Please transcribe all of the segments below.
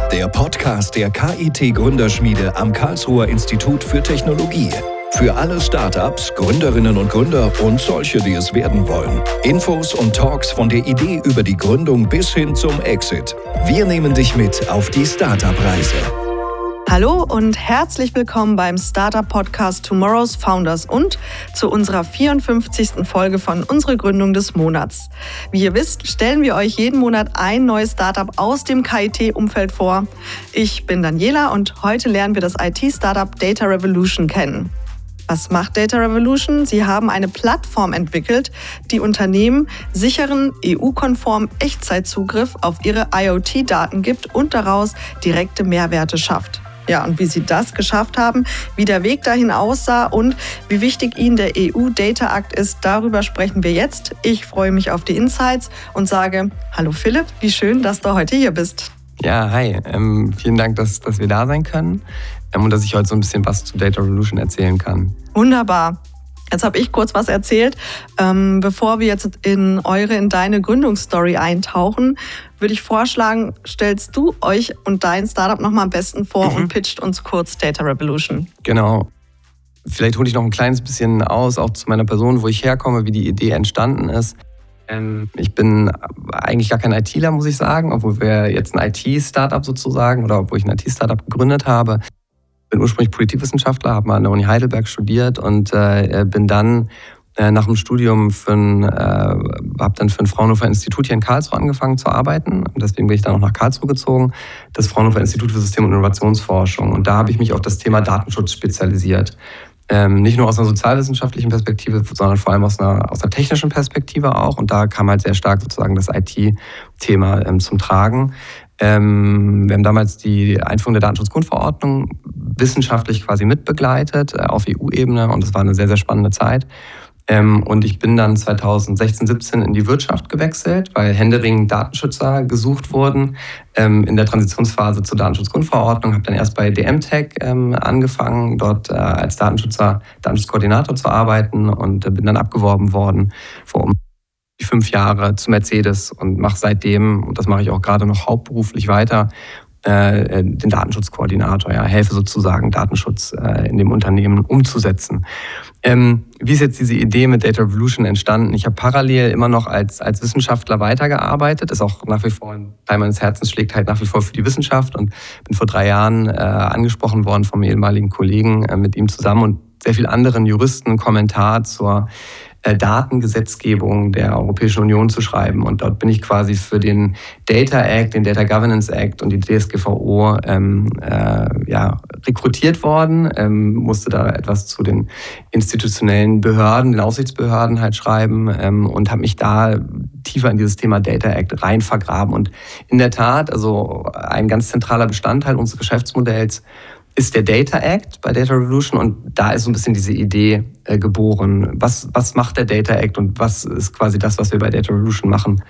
der Podcast der KIT-Gründerschmiede am Karlsruher Institut für Technologie. Für alle Startups, Gründerinnen und Gründer und solche, die es werden wollen. Infos und Talks von der Idee über die Gründung bis hin zum Exit. Wir nehmen dich mit auf die Startup-Reise. Hallo und herzlich willkommen beim Startup-Podcast Tomorrow's Founders und zu unserer 54. Folge von Unsere Gründung des Monats. Wie ihr wisst, stellen wir euch jeden Monat ein neues Startup aus dem KIT-Umfeld vor. Ich bin Daniela und heute lernen wir das IT-Startup Data Revolution kennen. Was macht Data Revolution? Sie haben eine Plattform entwickelt, die Unternehmen sicheren, EU-konformen Echtzeitzugriff auf ihre IoT-Daten gibt und daraus direkte Mehrwerte schafft. Ja, und wie sie das geschafft haben, wie der Weg dahin aussah und wie wichtig ihnen der EU-Data Act ist, darüber sprechen wir jetzt. Ich freue mich auf die Insights und sage, hallo Philipp, wie schön, dass du heute hier bist. Ja, hi. Vielen Dank, dass wir da sein können und dass ich heute so ein bisschen was zu Data Revolution erzählen kann. Wunderbar. Jetzt habe ich kurz was erzählt. Bevor wir jetzt in deine Gründungsstory eintauchen, würde ich vorschlagen, stellst du euch und dein Startup nochmal am besten vor und pitcht uns kurz Data Revolution. Genau. Vielleicht hole ich noch ein kleines bisschen aus, auch zu meiner Person, wo ich herkomme, wie die Idee entstanden ist. Ich bin eigentlich gar kein ITler, muss ich sagen, obwohl wir jetzt ein IT-Startup sozusagen oder obwohl ich ein IT-Startup gegründet habe. Ich bin ursprünglich Politikwissenschaftler, habe mal an der Uni Heidelberg studiert und bin dann nach dem Studium für ein Fraunhofer Institut hier in Karlsruhe angefangen zu arbeiten. Und deswegen bin ich dann auch nach Karlsruhe gezogen, das Fraunhofer Institut für System- und Innovationsforschung. Und da habe ich mich auf das Thema Datenschutz spezialisiert. Nicht nur aus einer sozialwissenschaftlichen Perspektive, sondern vor allem aus einer technischen Perspektive auch. Und da kam halt sehr stark sozusagen das IT-Thema zum Tragen. Wir haben damals die Einführung der Datenschutzgrundverordnung wissenschaftlich quasi mitbegleitet auf EU-Ebene und das war eine sehr, sehr spannende Zeit. Und ich bin dann 2016, 17 in die Wirtschaft gewechselt, weil händeringend Datenschützer gesucht wurden in der Transitionsphase zur Datenschutzgrundverordnung. Habe dann erst bei DM-Tech angefangen, dort als Datenschutzkoordinator zu arbeiten und bin dann abgeworben worden vor 5 Jahre zu Mercedes und mache seitdem, und das mache ich auch gerade noch hauptberuflich weiter, den Datenschutzkoordinator, helfe sozusagen Datenschutz in dem Unternehmen umzusetzen. Wie ist jetzt diese Idee mit Data Revolution entstanden? Ich habe parallel immer noch als Wissenschaftler weitergearbeitet, ist auch nach wie vor ein Teil meines Herzens, schlägt halt nach wie vor für die Wissenschaft und bin vor 3 Jahren angesprochen worden vom ehemaligen Kollegen mit ihm zusammen und sehr vielen anderen Juristen Kommentar zur Datengesetzgebung der Europäischen Union zu schreiben. Und dort bin ich quasi für den Data Act, den Data Governance Act und die DSGVO rekrutiert worden, musste da etwas zu den institutionellen Behörden, den Aufsichtsbehörden halt schreiben und habe mich da tiefer in dieses Thema Data Act rein vergraben. Und in der Tat, also ein ganz zentraler Bestandteil unseres Geschäftsmodells ist der Data Act bei Data Revolution und da ist so ein bisschen diese Idee geboren. Was macht der Data Act und was ist quasi das, was wir bei Data Revolution machen?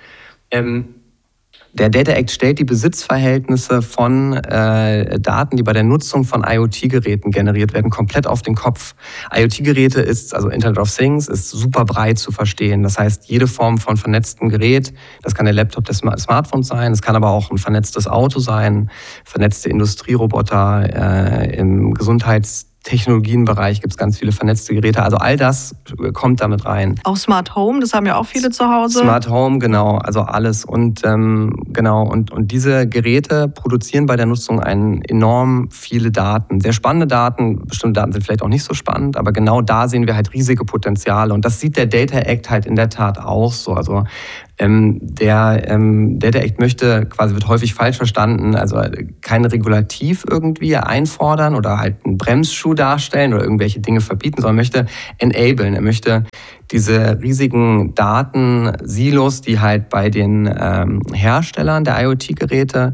Der Data Act stellt die Besitzverhältnisse von Daten, die bei der Nutzung von IoT-Geräten generiert werden, komplett auf den Kopf. IoT-Geräte also Internet of Things, ist super breit zu verstehen. Das heißt, jede Form von vernetztem Gerät, das kann der Laptop des Smartphones sein, es kann aber auch ein vernetztes Auto sein, vernetzte Industrieroboter, im Gesundheitstechnologienbereich gibt es ganz viele vernetzte Geräte. Also all das kommt damit rein. Auch Smart Home, das haben ja auch viele zu Hause. Smart Home, genau, also alles. Und und diese Geräte produzieren bei der Nutzung enorm viele Daten. Sehr spannende Daten, bestimmte Daten sind vielleicht auch nicht so spannend, aber genau da sehen wir halt riesige Potenziale. Und das sieht der Data Act halt in der Tat auch so. Also der Data Act wird häufig falsch verstanden, also kein Regulativ irgendwie einfordern oder halt einen Bremsschuh darstellen oder irgendwelche Dinge verbieten, sondern möchte enablen. Er möchte diese riesigen Datensilos, die halt bei den Herstellern der IoT-Geräte